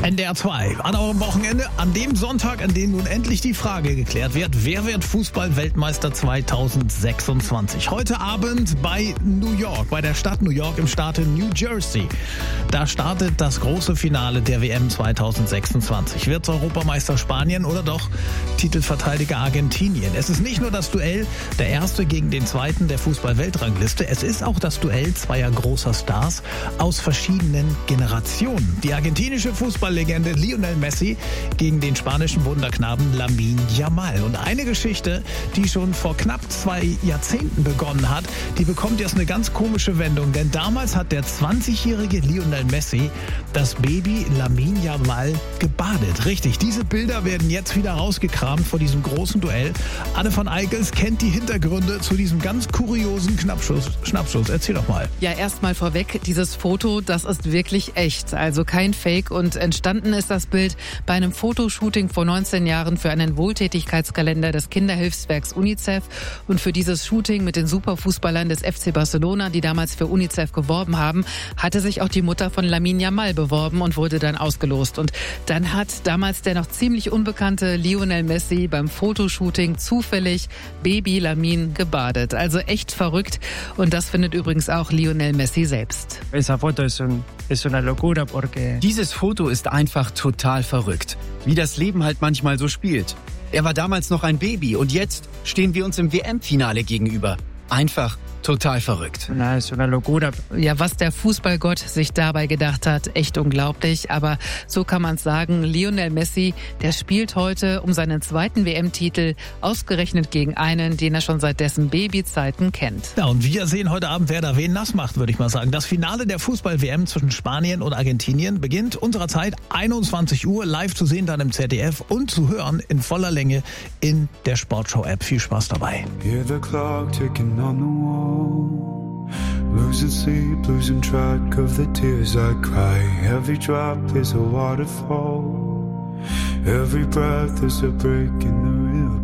NDR 2 an eurem Wochenende, an dem Sonntag, an dem nun endlich die Frage geklärt wird, wer wird Fußball-Weltmeister 2026? Heute Abend bei New York, bei der Stadt New York im Staate New Jersey. Da startet das große Finale der WM 2026. Wird's Europameister Spanien oder doch Titelverteidiger Argentinien? Es ist nicht nur das Duell der Erste gegen den Zweiten der Fußball-Weltrangliste, es ist auch das Duell zweier großer Stars aus verschiedenen Generationen. Die argentinische Fußballlegende Lionel Messi gegen den spanischen Wunderknaben Lamine Yamal. Und eine Geschichte, die schon vor knapp 2 Jahrzehnten begonnen hat, die bekommt jetzt eine ganz komische Wendung. Denn damals hat der 20-jährige Lionel Messi das Baby Lamine Yamal gebadet. Richtig, diese Bilder werden jetzt wieder rausgekramt vor diesem großen Duell. Anne von Eickels kennt die Hintergründe zu diesem ganz kuriosen Schnappschuss. Erzähl doch mal. Ja, erstmal vorweg, dieses Foto, das ist wirklich echt. Also kein Fake. Und entstanden ist das Bild bei einem Fotoshooting vor 19 Jahren für einen Wohltätigkeitskalender des Kinderhilfswerks UNICEF. Und für dieses Shooting mit den Superfußballern des FC Barcelona, die damals für UNICEF geworben haben, hatte sich auch die Mutter von Lamine Yamal beworben und wurde dann ausgelost. Und dann hat damals der noch ziemlich unbekannte Lionel Messi beim Fotoshooting zufällig Baby Lamine gebadet. Also echt verrückt. Und das findet übrigens auch Lionel Messi selbst. Dieses Foto ist einfach total verrückt. Wie das Leben halt manchmal so spielt. Er war damals noch ein Baby und jetzt stehen wir uns im WM-Finale gegenüber. Einfach total verrückt. Ja, was der Fußballgott sich dabei gedacht hat, echt unglaublich. Aber so kann man es sagen, Lionel Messi, der spielt heute um seinen zweiten WM-Titel, ausgerechnet gegen einen, den er schon seit dessen Babyzeiten kennt. Ja, und wir sehen heute Abend, wer da wen nass macht, würde ich mal sagen. Das Finale der Fußball-WM zwischen Spanien und Argentinien beginnt unserer Zeit 21 Uhr, live zu sehen dann im ZDF und zu hören in voller Länge in der Sportschau-App. Viel Spaß dabei. Hear the clock ticking on the wall. Losing sleep, losing track of the tears I cry. Every drop is a waterfall. Every breath is a break in the